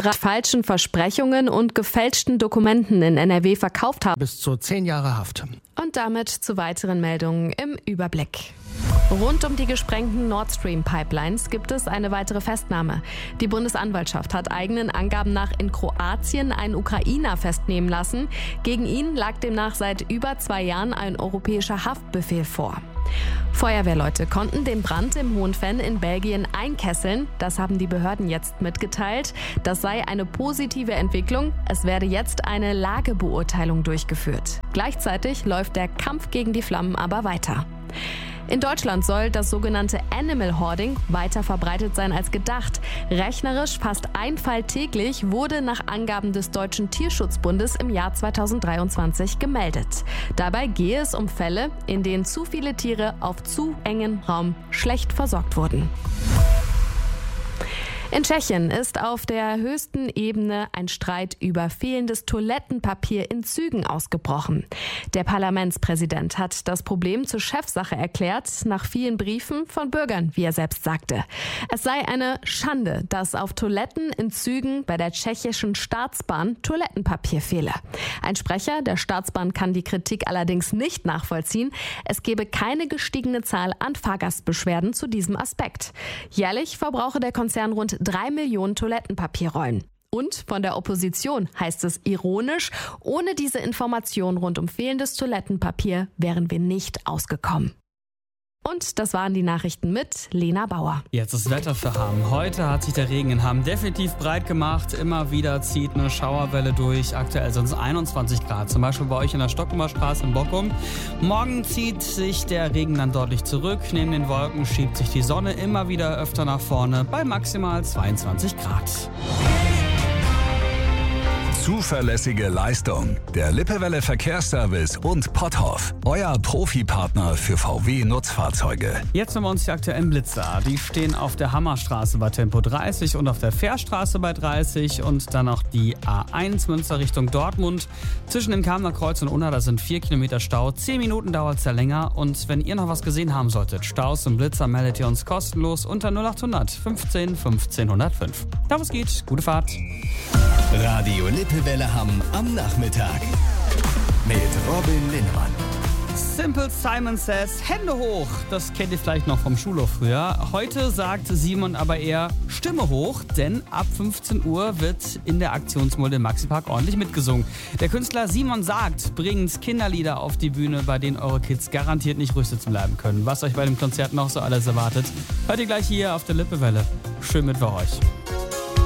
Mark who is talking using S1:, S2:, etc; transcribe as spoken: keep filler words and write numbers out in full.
S1: falschen Versprechungen und gefälschten Dokumenten in N R W verkauft haben.
S2: Bis zu zehn Jahre Haft.
S1: Und damit zu weiteren Meldungen im Überblick. Rund um die gesprengten Nord Stream Pipelines gibt es eine weitere Festnahme. Die Bundesanwaltschaft hat eigenen Angaben nach in Kroatien einen Ukrainer festnehmen lassen. Gegen ihn lag demnach seit über zwei Jahren ein europäischer Haftbefehl vor. Feuerwehrleute konnten den Brand im Hohenfenn in Belgien einkesseln. Das haben die Behörden jetzt mitgeteilt. Das sei eine positive Entwicklung. Es werde jetzt eine Lagebeurteilung durchgeführt. Gleichzeitig läuft der Kampf gegen die Flammen aber weiter. In Deutschland soll das sogenannte Animal Hoarding weiter verbreitet sein als gedacht. Rechnerisch fast ein Fall täglich wurde nach Angaben des Deutschen Tierschutzbundes im Jahr zweitausenddreiundzwanzig gemeldet. Dabei gehe es um Fälle, in denen zu viele Tiere auf zu engem Raum schlecht versorgt wurden. In Tschechien ist auf der höchsten Ebene ein Streit über fehlendes Toilettenpapier in Zügen ausgebrochen. Der Parlamentspräsident hat das Problem zur Chefsache erklärt, nach vielen Briefen von Bürgern, wie er selbst sagte. Es sei eine Schande, dass auf Toiletten in Zügen bei der tschechischen Staatsbahn Toilettenpapier fehle. Ein Sprecher der Staatsbahn kann die Kritik allerdings nicht nachvollziehen. Es gebe keine gestiegene Zahl an Fahrgastbeschwerden zu diesem Aspekt. Jährlich verbrauche der Konzern rund drei Millionen Toilettenpapierrollen. Und von der Opposition heißt es ironisch, ohne diese Information rund um fehlendes Toilettenpapier wären wir nicht ausgekommen. Und das waren die Nachrichten mit Lena Bauer.
S3: Jetzt das Wetter für Hamm. Heute hat sich der Regen in Hamm definitiv breit gemacht. Immer wieder zieht eine Schauerwelle durch. Aktuell sind es einundzwanzig Grad. Zum Beispiel bei euch in der Stockumer Straße in Bochum. Morgen zieht sich der Regen dann deutlich zurück. Neben den Wolken schiebt sich die Sonne immer wieder öfter nach vorne bei maximal zweiundzwanzig Grad.
S4: Zuverlässige Leistung. Der Lippewelle Verkehrsservice und Potthoff. Euer Profipartner für V W-Nutzfahrzeuge.
S3: Jetzt haben wir uns die aktuellen Blitzer. Die stehen auf der Hammerstraße bei Tempo dreißig und auf der Fährstraße bei dreißig. Und dann noch die A eins Münster Richtung Dortmund. Zwischen dem Kamener Kreuz und Unna, da sind vier Kilometer Stau. Zehn Minuten dauert es ja länger. Und wenn ihr noch was gesehen haben solltet, Staus und Blitzer, meldet ihr uns kostenlos unter null acht hundert fünfzehn fünfzehn hundertfünf. Da wo es geht, gute Fahrt.
S5: Radio Lippewelle Hamm am Nachmittag mit Robin Linnemann.
S3: Simple Simon Says, Hände hoch. Das kennt ihr vielleicht noch vom Schulhof früher. Heute sagt Simon aber eher Stimme hoch, denn ab fünfzehn Uhr wird in der Aktionsmulde im Maxipark ordentlich mitgesungen. Der Künstler Simon Sagt bringt Kinderlieder auf die Bühne, bei denen eure Kids garantiert nicht ruhig sitzen bleiben können. Was euch bei dem Konzert noch so alles erwartet, hört ihr gleich hier auf der Lippewelle. Schön mit bei euch.